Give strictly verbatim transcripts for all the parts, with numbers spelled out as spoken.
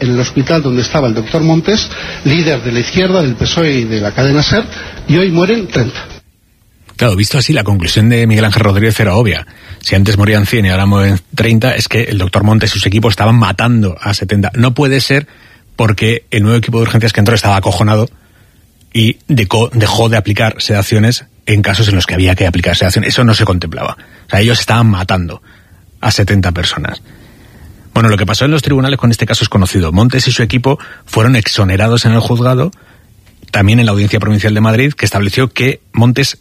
en el hospital donde estaba el doctor Montes, líder de la izquierda, del P S O E y de la cadena SER, y hoy mueren treinta. Claro, visto así, la conclusión de Miguel Ángel Rodríguez era obvia. Si antes morían cien y ahora mueren treinta, es que el doctor Montes y sus equipos estaban matando a setenta. No puede ser porque el nuevo equipo de urgencias que entró estaba acojonado y dejó, dejó de aplicar sedaciones en casos en los que había que aplicar sedación. Eso no se contemplaba. O sea, ellos estaban matando a setenta personas. Bueno, lo que pasó en los tribunales con este caso es conocido. Montes y su equipo fueron exonerados en el juzgado, también en la Audiencia Provincial de Madrid, que estableció que Montes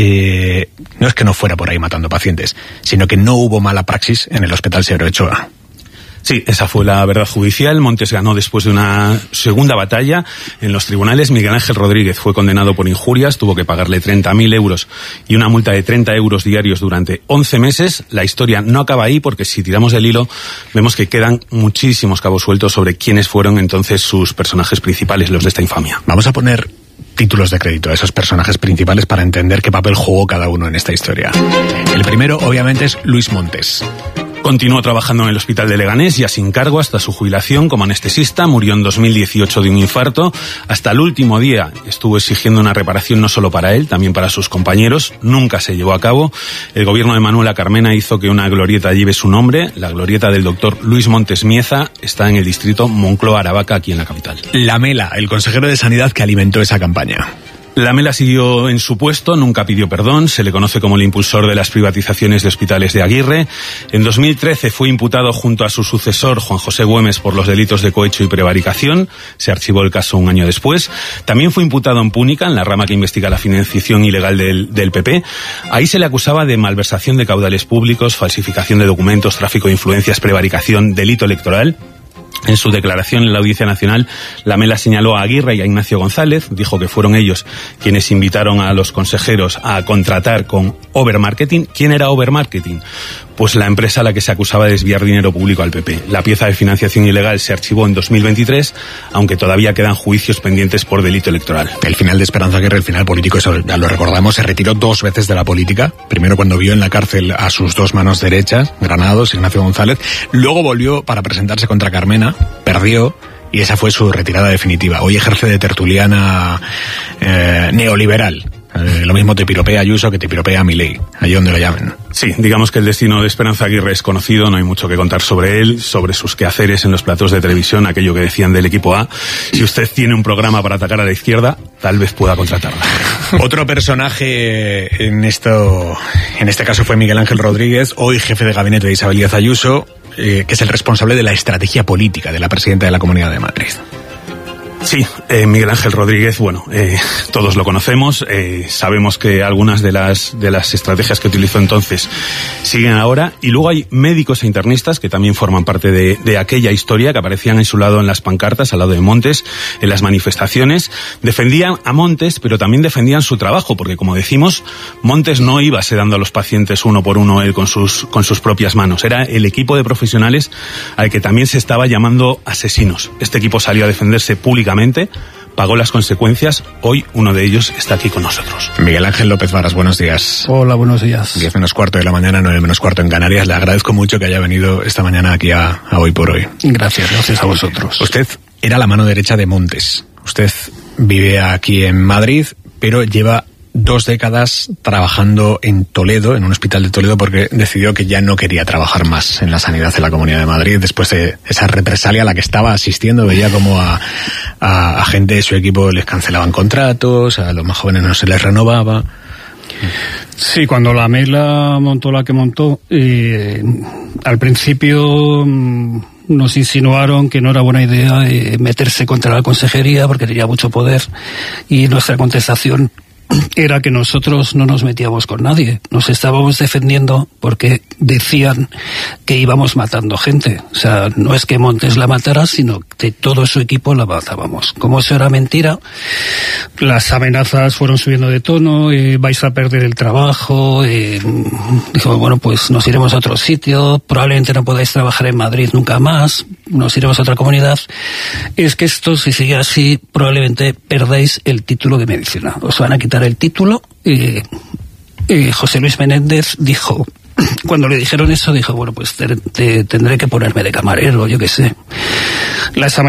eh, no es que no fuera por ahí matando pacientes, sino que no hubo mala praxis en el Hospital Severo Ochoa. Sí, esa fue la verdad judicial. Montes ganó después de una segunda batalla en los tribunales. Miguel Ángel Rodríguez fue condenado por injurias, tuvo que pagarle treinta mil euros y una multa de treinta euros diarios durante once meses. La historia no acaba ahí porque si tiramos del hilo vemos que quedan muchísimos cabos sueltos sobre quiénes fueron entonces sus personajes principales, los de esta infamia. Vamos a poner títulos de crédito a esos personajes principales para entender qué papel jugó cada uno en esta historia. El primero, obviamente, es Luis Montes. Continuó trabajando en el Hospital de Leganés, ya sin cargo hasta su jubilación como anestesista. Murió en dos mil dieciocho de un infarto. Hasta el último día estuvo exigiendo una reparación no solo para él, también para sus compañeros. Nunca se llevó a cabo. El gobierno de Manuela Carmena hizo que una glorieta lleve su nombre. La glorieta del doctor Luis Montes Mieza está en el distrito Moncloa-Aravaca, aquí en la capital. Lamela, el consejero de Sanidad que alimentó esa campaña. Lamela siguió en su puesto, nunca pidió perdón, se le conoce como el impulsor de las privatizaciones de hospitales de Aguirre. En dos mil trece fue imputado junto a su sucesor, Juan José Güemes, por los delitos de cohecho y prevaricación. Se archivó el caso un año después. También fue imputado en Púnica, en la rama que investiga la financiación ilegal del, del P P. Ahí se le acusaba de malversación de caudales públicos, falsificación de documentos, tráfico de influencias, prevaricación, delito electoral. En su declaración en la Audiencia Nacional, Lamela señaló a Aguirre y a Ignacio González, dijo que fueron ellos quienes invitaron a los consejeros a contratar con Overmarketing. ¿Quién era Overmarketing? Pues la empresa a la que se acusaba de desviar dinero público al P P. La pieza de financiación ilegal se archivó en dos mil veintitrés, aunque todavía quedan juicios pendientes por delito electoral. El final de Esperanza Aguirre, el final político, eso ya lo recordamos, se retiró dos veces de la política. Primero cuando vio en la cárcel a sus dos manos derechas, Granados, Ignacio González. Luego volvió para presentarse contra Carmena, perdió, y esa fue su retirada definitiva. Hoy ejerce de tertuliana eh, neoliberal. Eh, lo mismo te piropea Ayuso que te piropea Milei, allí donde lo llamen. Sí, digamos que el destino de Esperanza Aguirre es conocido, no hay mucho que contar sobre él, sobre sus quehaceres en los platos de televisión, aquello que decían del equipo A. Si usted tiene un programa para atacar a la izquierda, tal vez pueda contratarla. Otro personaje en esto, en este caso fue Miguel Ángel Rodríguez, hoy jefe de gabinete de Isabel Díaz Ayuso, eh, que es el responsable de la estrategia política de la presidenta de la Comunidad de Madrid. Sí, eh, Miguel Ángel Rodríguez, bueno, eh, todos lo conocemos, eh, sabemos que algunas de las de las estrategias que utilizó entonces siguen ahora, y luego hay médicos e internistas que también forman parte de, de aquella historia, que aparecían en su lado en las pancartas, al lado de Montes, en las manifestaciones. Defendían a Montes, pero también defendían su trabajo, porque como decimos, Montes no iba sedando a los pacientes uno por uno él con sus con sus propias manos, era el equipo de profesionales al que también se estaba llamando asesinos. Este equipo salió a defenderse públicamente, pagó las consecuencias. Hoy uno de ellos está aquí con nosotros. Miguel Ángel López Varas, buenos días. Hola, buenos días. Diez menos cuarto de la mañana, nueve menos cuarto en Canarias. Le agradezco mucho que haya venido esta mañana aquí a, a Hoy por Hoy. Gracias, gracias a vosotros. Usted era la mano derecha de Montes. Usted vive aquí en Madrid, pero lleva dos décadas trabajando en Toledo, en un hospital de Toledo, porque decidió que ya no quería trabajar más en la sanidad de la Comunidad de Madrid después de esa represalia a la que estaba asistiendo. Veía como a, a, a gente de su equipo les cancelaban contratos, a los más jóvenes no se les renovaba. Sí, cuando la Lamela montó la que montó, eh, al principio mmm, nos insinuaron que no era buena idea eh, meterse contra la consejería porque tenía mucho poder, y nuestra contestación era que nosotros no nos metíamos con nadie, nos estábamos defendiendo porque decían que íbamos matando gente. O sea, no es que Montes la matara, sino que todo su equipo la matábamos. Como eso era mentira, las amenazas fueron subiendo de tono, eh, vais a perder el trabajo, eh, dijo, bueno, pues nos iremos a otro sitio, probablemente no podáis trabajar en Madrid nunca más, nos iremos a otra comunidad. Es que esto, si sigue así, probablemente perdáis el título de medicina, os van a quitar el título. eh, eh, José Luis Menéndez dijo, cuando le dijeron eso, dijo, bueno, pues te, te, tendré que ponerme de camarero, yo qué sé. Las